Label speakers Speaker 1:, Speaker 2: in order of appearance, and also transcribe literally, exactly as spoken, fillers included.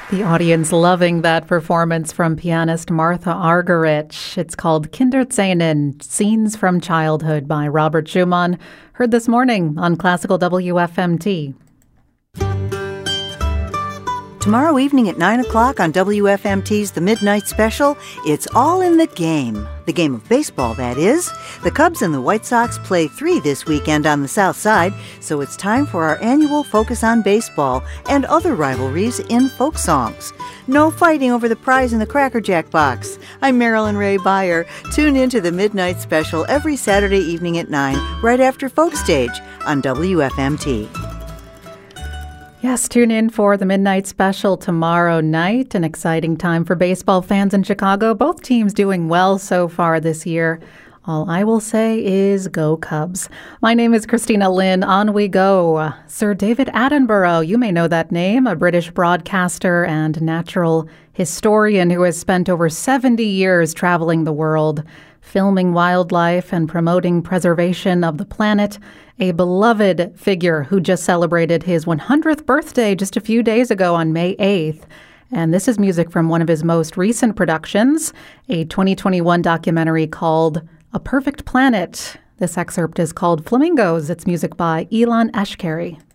Speaker 1: The audience loving that performance from pianist Martha Argerich. It's called Kinderzähnen, Scenes from Childhood by Robert Schumann. Heard this morning on Classical W F M T.
Speaker 2: Tomorrow evening at nine o'clock on W F M T's The Midnight Special, it's all in the game. The game of baseball, that is. The Cubs and the White Sox play three this weekend on the South Side, so it's time for our annual Focus on Baseball and other rivalries in folk songs. No fighting over the prize in the Cracker Jack box. I'm Marilyn Ray Beyer. Tune in to The Midnight Special every Saturday evening at nine, right after Folk Stage on W F M T.
Speaker 1: Yes, tune in for the Midnight Special tomorrow night. An exciting time for baseball fans in Chicago. Both teams doing well so far this year. All I will say is go Cubs. My name is Christina Lynn. On we go. Sir David Attenborough, you may know that name, a British broadcaster and natural historian who has spent over seventy years traveling the world, filming wildlife and promoting preservation of the planet. A beloved figure who just celebrated his one hundredth birthday just a few days ago on May eighth. And this is music from one of his most recent productions, a twenty twenty-one documentary called A Perfect Planet. This excerpt is called Flamingos. It's music by Ilan Ashkari.